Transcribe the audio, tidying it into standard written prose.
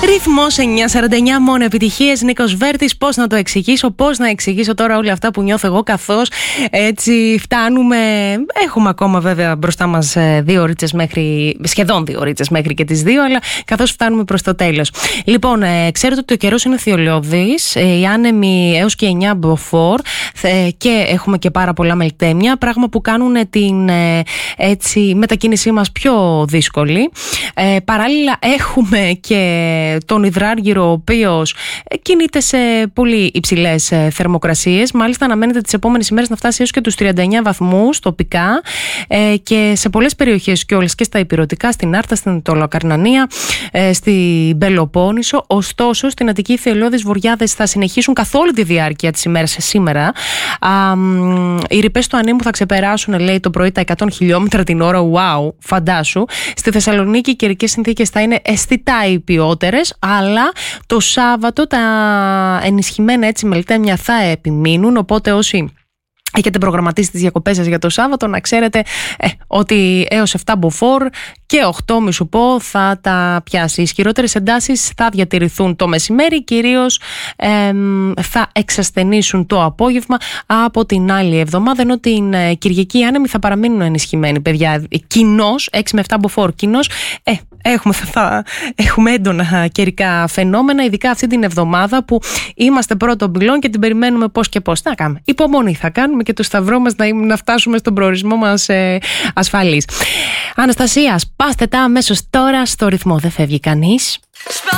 Ρυθμός 949, μόνο επιτυχίες. Νίκος Βέρτης. Πώς να το εξηγήσω, πώς να εξηγήσω τώρα όλα αυτά που νιώθω εγώ, καθώς έτσι φτάνουμε. Έχουμε ακόμα βέβαια μπροστά μας 2 ώρες μέχρι, σχεδόν 2 ώρες μέχρι και τις 2, αλλά καθώς φτάνουμε προς το τέλος. Λοιπόν, ξέρετε ότι ο καιρός είναι θειολιώδης, οι άνεμοι έως και 9 μποφόρ και έχουμε και πάρα πολλά μελτέμια, πράγμα που κάνουν την μετακίνησή μας πιο δύσκολη. Παράλληλα έχουμε και τον υδράργυρο, ο οποίος κινείται σε πολύ υψηλές θερμοκρασίες. Μάλιστα αναμένεται τις επόμενες ημέρες να φτάσει έως και τους 39 βαθμούς τοπικά και σε πολλές περιοχές κιόλας, και στα ηπειρωτικά, στην Άρτα, στην Τολοκαρνανία, στην Πελοπόννησο. Ωστόσο, στην Αττική οι θειολιώδεις βοριάδες θα συνεχίσουν καθ' όλη τη διάρκεια της ημέρας σήμερα. Οι ρηπές του ανέμου θα ξεπεράσουν, λέει, το πρωί τα 100 χιλιόμετρα την ώρα. Wow, φαντάσου. Στη Θεσσαλονίκη οι καιρικές συνθήκες θα είναι αισθητά υπιότερες, αλλά το Σάββατο τα ενισχυμένα έτσι μελτέμια θα επιμείνουν, οπότε όσοι έχετε προγραμματίσει τις διακοπές σας για το Σάββατο, να ξέρετε ότι έως 7 μποφόρ και 8 μη σου πω θα τα πιάσει. Οι ισχυρότερες εντάσεις θα διατηρηθούν το μεσημέρι, κυρίως θα εξασθενήσουν το απόγευμα από την άλλη εβδομάδα, ενώ την Κυριακή οι άνεμοι θα παραμείνουν ενισχυμένοι, παιδιά. Κοινώς 6 με 7 μποφόρ, κοινώς έχουμε έντονα καιρικά φαινόμενα, ειδικά αυτή την εβδομάδα που είμαστε πρώτον πυλών και την περιμένουμε πώς και πώς. Να κάνουμε υπομονή, θα κάνουμε και το σταυρό μας να φτάσουμε στον προορισμό μας ασφαλής. Αναστασία, πάστε τα αμέσως τώρα στο ρυθμό, δεν φεύγει κανείς.